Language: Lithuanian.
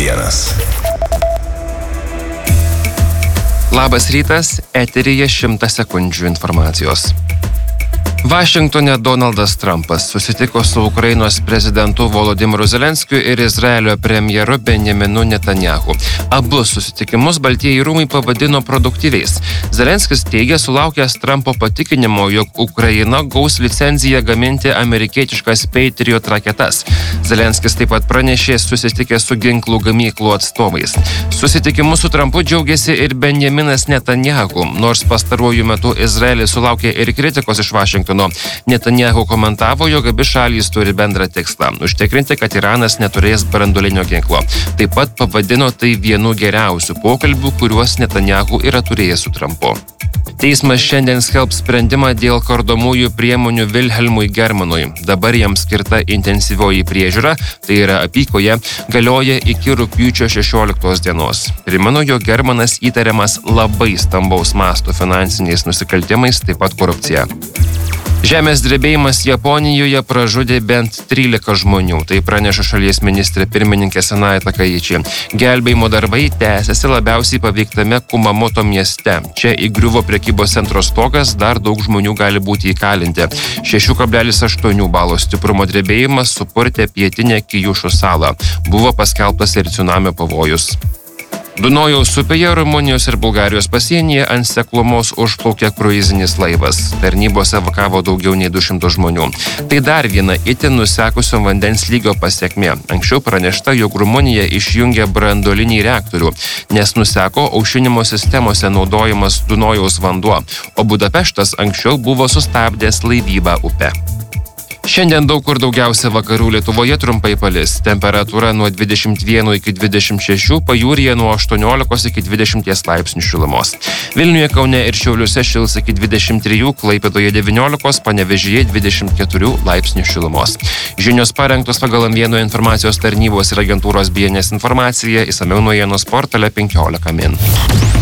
naujienas. Labas rytas, eteryje 100 sekundžių informacijos. Vašingtone Donaldas Trumpas susitiko su Ukrainos prezidentu Volodymyru Zelenskiu ir Izraelio premjeru Benjaminu Netanyahu. Abu susitikimus Baltieji rūmai pavadino produktyviais. Zelenskis teigia sulaukęs Trumpo patikinimo, jog Ukraina gaus licenciją gaminti amerikietiškas Patriot raketas. Zelenskis taip pat pranešė susitikęs su ginklų gamyklų atstovais. Susitikimu su Trumpu džiaugiasi ir Benjaminas Netanyahu, nors pastaruoju metu Izraelis sulaukė ir kritikos iš Vašingtono. Netanyahu komentavo, jog abi šalys turi bendrą tikslą – užtikrinti, kad Iranas neturės branduolinio ginklo. Taip pat pavadino tai vienu geriausių pokalbių, kuriuos Netanyahu yra turėjęs su Trumpu. Teismas šiandien skelbs sprendimą dėl kardomųjų priemonių Vilhelmui Germanui. Dabar jam skirta intensyvioji priežiūra, tai yra apykoje, galioja iki rugpjūčio 16 dienos. Primenu, jog Germanas įtariamas labai stambaus masto finansiniais nusikaltimais, taip pat korupcija. Žemės drebėjimas Japonijoje pražudė bent 13 žmonių, tai praneša šalies ministrė pirmininkė Sanae Takaichi. Gelbėjimo darbai tęsiasi labiausiai paveiktame Kumamoto mieste. Čia įgriuvo prekybos centro stogas, dar daug žmonių gali būti įkalinti. 6,8 balo stiprumo drebėjimas supurtė pietinę Kyjušų salą. Buvo paskelbtas ir cunamio pavojus. Dunojaus upėje Rumunijos ir Bulgarijos pasienyje ant seklumos užplaukė kruizinis laivas. Tarnybos evakavo daugiau nei 200 žmonių. Tai dar viena itin nusekusio vandens lygio pasekmė. Anksčiau pranešta, jog Rumunija išjungė branduolinį reaktorių, nes nuseko aušinimo sistemose naudojamas Dunojaus vanduo, o Budapeštas anksčiau buvo sustabdęs laivybą upe. Šiandien daug kur daugiausia vakarų Lietuvoje trumpai palis. Temperatūra nuo 21 iki 26, pajūryje nuo 18 iki 20 laipsnių šilumos. Vilniuje, Kaune ir Šiauliuose šils iki 23, Klaipėdoje 19, Panevėžyje 24 laipsnių šilumos. Žinios parengtos pagal M1 informacijos tarnybos ir agentūros BNS informaciją, išsamiau naujienos portale 15 min.